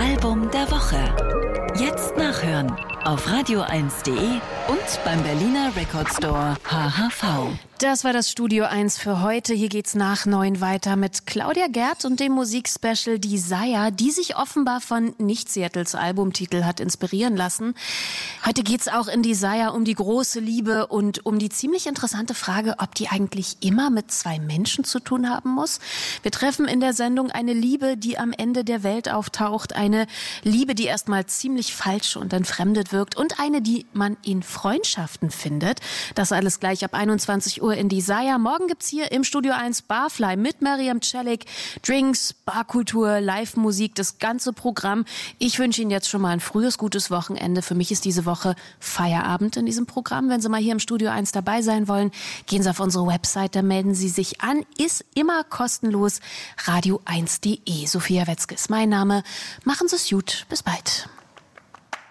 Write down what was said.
Album der Woche. Jetzt nachhören auf radio1.de und beim Berliner Record Store HHV. Das war das Studio 1 für heute. Hier geht's nach 9 weiter mit Claudia Gerd und dem Musikspecial Desire, die sich offenbar von Nicht-Seattles Albumtitel hat inspirieren lassen. Heute geht's auch in Desire um die große Liebe und um die ziemlich interessante Frage, ob die eigentlich immer mit zwei Menschen zu tun haben muss. Wir treffen in der Sendung eine Liebe, die am Ende der Welt auftaucht, eine Liebe, die erstmal ziemlich falsch und entfremdet wirkt und eine, die man in Freundschaften findet. Das alles gleich ab 21 Uhr in Desire. Morgen gibt's hier im Studio 1 Barfly mit Miriam Celik, Drinks, Barkultur, Live-Musik, das ganze Programm. Ich wünsche Ihnen jetzt schon mal ein frühes, gutes Wochenende. Für mich ist diese Woche Feierabend in diesem Programm. Wenn Sie mal hier im Studio 1 dabei sein wollen, gehen Sie auf unsere Website, da melden Sie sich an. Ist immer kostenlos. radio1.de. Sophia Wetzke ist mein Name. Machen Sie es gut. Bis bald.